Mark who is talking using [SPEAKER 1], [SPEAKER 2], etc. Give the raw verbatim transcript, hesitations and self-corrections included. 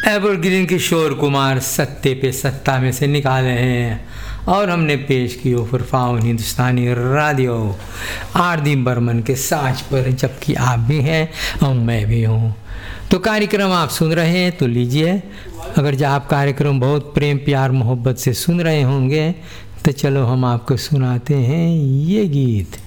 [SPEAKER 1] Evergreen Kishore Kumar सत्ते पे सत्ता में से निकाले हैं और हमने पेश की फुरफाउन हिंदुस्तानी रेडियो आर डी बर्मन के साज पर, जबकि आप भी हैं और मैं भी हूँ। तो कार्यक्रम आप सुन रहे हैं तो लीजिए, अगर जो आप कार्यक्रम बहुत प्रेम प्यार मोहब्बत से सुन रहे होंगे तो चलो हम आपको सुनाते हैं ये गीत।